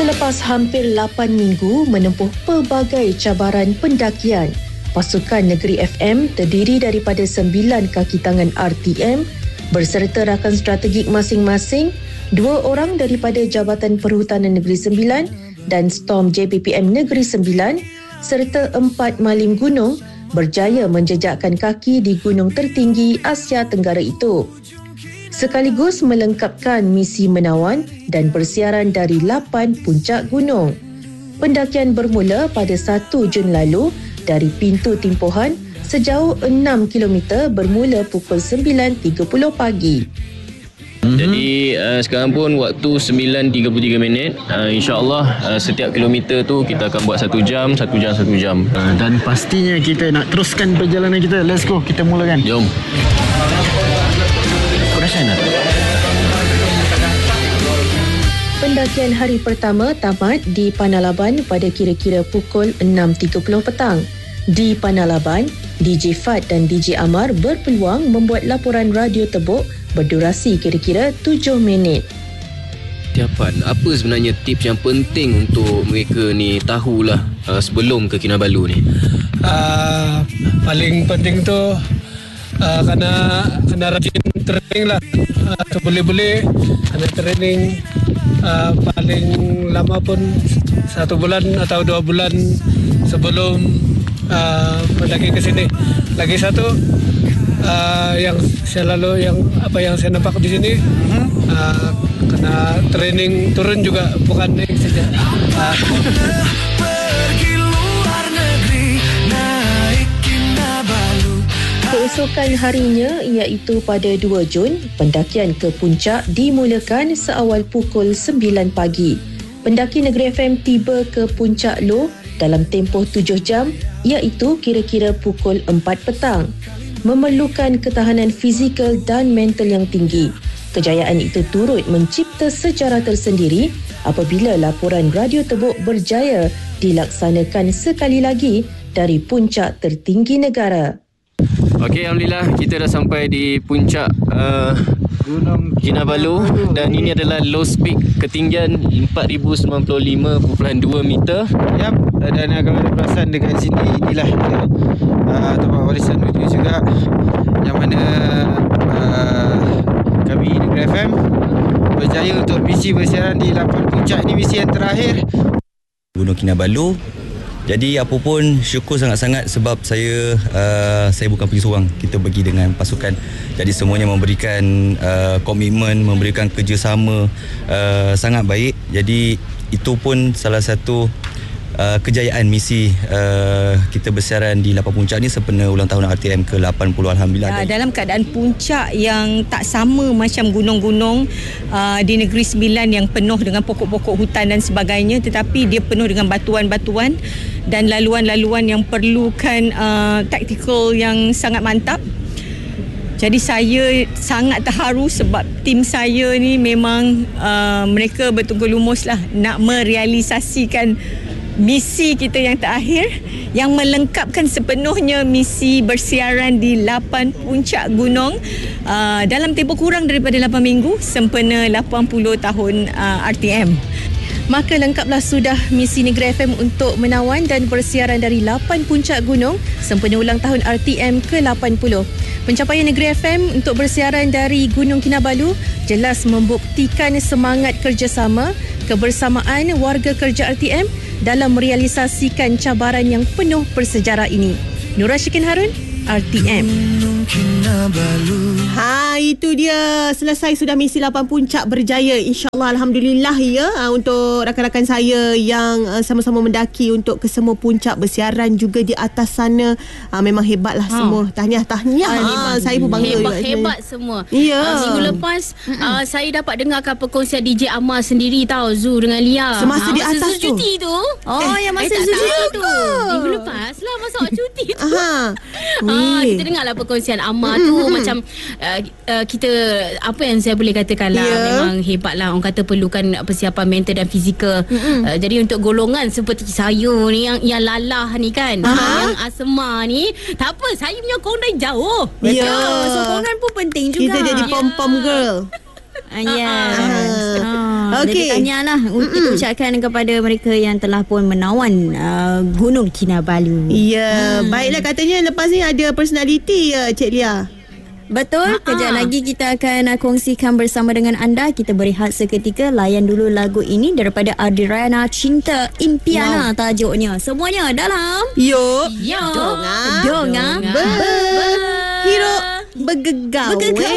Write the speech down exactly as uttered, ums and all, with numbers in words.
Selepas hampir lapan minggu menempuh pelbagai cabaran pendakian, Pasukan Negeri F M terdiri daripada sembilan kaki tangan R T M berserta rakan strategik masing-masing, dua orang daripada Jabatan Perhutanan Negeri Sembilan dan Storm J P P M Negeri Sembilan serta empat malim gunung berjaya menjejakkan kaki di gunung tertinggi Asia Tenggara itu, sekaligus melengkapkan misi menawan dan bersiaran dari lapan puncak gunung. Pendakian bermula pada satu Jun lalu dari pintu timpuhan sejauh enam kilometer bermula pukul sembilan tiga puluh pagi. Mm-hmm. Jadi uh, sekarang pun waktu sembilan tiga puluh tiga minit. uh, InsyaAllah uh, setiap kilometer tu kita akan buat satu jam, satu jam, satu jam. uh, Dan pastinya kita nak teruskan perjalanan kita. Let's go, kita mulakan. Jom. Perasan tak? Pendakian hari pertama tamat di Panalaban pada kira-kira pukul enam tiga puluh petang. Di Panalaban, D J Fad dan D J Amar berpeluang membuat laporan radio tebuk berdurasi kira-kira tujuh minit. Tiapan, apa sebenarnya tips yang penting untuk mereka ni tahulah uh, sebelum ke Kinabalu ni? Uh, paling penting tu uh, kena kena rajin training lah. Uh, boleh-boleh kena training uh, paling lama pun satu bulan atau dua bulan sebelum uh, mendaki ke sini. Lagi satu uh, yang selalu yang apa yang saya nampak di sini, uh, kena training turun juga, bukan naik saja. Uh, Keesokan harinya iaitu pada dua Jun, pendakian ke puncak dimulakan seawal pukul sembilan pagi. Pendaki Negeri F M tiba ke puncak Low dalam tempoh tujuh jam iaitu kira-kira pukul empat petang. Memerlukan ketahanan fizikal dan mental yang tinggi. Kejayaan itu turut mencipta sejarah tersendiri apabila laporan radio tebuk berjaya dilaksanakan sekali lagi dari puncak tertinggi negara. Okey, Alhamdulillah kita dah sampai di puncak uh, Gunung Kinabalu dan ini adalah lowest peak, ketinggian empat ribu sembilan puluh lima perpuluhan dua meter. Yap, dan kalau ada perasan dekat sini, inilah uh, tempat warisan dunia juga yang mana uh, kami Negeri F M berjaya untuk misi bersiaran di lapan puncak. Ini misi yang terakhir Gunung Kinabalu. Jadi apa pun syukur sangat-sangat sebab saya uh, saya bukan pergi seorang, kita pergi dengan pasukan. Jadi semuanya memberikan uh, komitmen, memberikan kerjasama uh, sangat baik. Jadi itu pun salah satu uh, kejayaan misi uh, kita bersiaran di lapan puncak ni sempena ulang tahun R T M ke lapan puluh, Alhamdulillah. Uh, dalam keadaan puncak yang tak sama macam gunung-gunung uh, di Negeri Sembilan yang penuh dengan pokok-pokok hutan dan sebagainya, tetapi dia penuh dengan batuan-batuan dan laluan-laluan yang perlukan uh, taktikal yang sangat mantap. Jadi saya sangat terharu sebab tim saya ni memang uh, mereka betul-betul lumus lah nak merealisasikan misi kita yang terakhir yang melengkapkan sepenuhnya misi bersiaran di lapan puncak gunung uh, dalam tempoh kurang daripada lapan minggu sempena lapan puluh tahun uh, R T M. Maka lengkaplah sudah misi Negeri F M untuk menawan dan bersiaran dari lapan puncak gunung sempena ulang tahun R T M ke lapan puluh. Pencapaian Negeri F M untuk bersiaran dari Gunung Kinabalu jelas membuktikan semangat kerjasama, kebersamaan warga kerja R T M dalam merealisasikan cabaran yang penuh bersejarah ini. Nura Syikin Harun, R T M. Ha, itu dia, selesai sudah misi lapan puncak berjaya, insyaAllah. Alhamdulillah ya, untuk rakan-rakan saya yang uh, sama-sama mendaki untuk ke semua puncak bersiaran juga di atas sana. uh, Memang hebatlah ha. semua. Tahniah-tahniah. ha, Saya pun bangga. Hebat-hebat semua. Ya. uh, Minggu lepas uh, saya dapat dengarkan perkongsian D J Amar sendiri tahu, Zu dengan Lia. Semasa ha, di atas tu cuti tu. Oh, eh, yang masa eh, cuti tu minggu lepas lah, masa awak cuti tu. ha. ha, Kita dengarlah perkongsian Amar tu. Macam uh, uh, kita, apa yang saya boleh katakan lah, yeah. memang hebat lah. Orang kata perlukan persiapan mental dan fizikal. uh, Jadi untuk golongan seperti saya ni yang, yang lalah ni kan, uh-huh. yang asma ni, tak apa, saya punya kondai jauh. Ya, yeah. Sokongan pun penting juga. Kita jadi pom-pom girl. Uh, yes. uh, Ah, Okey. Jadi tahniahlah mm kita ucapkan kepada mereka yang telah pun menawan uh, Gunung Kinabalu. Ya, hmm. baiklah, katanya lepas ni ada personality ya Cik Lia. Betul. Ha-ha. Kejap lagi kita akan uh, kongsikan bersama dengan anda. Kita berehat seketika. Layan dulu lagu ini daripada Adriana, Cinta Impiana, wow. tajuknya. Semuanya dalam Yo Yo Donga Donga Berhiro Bergegawe. Bergegawe.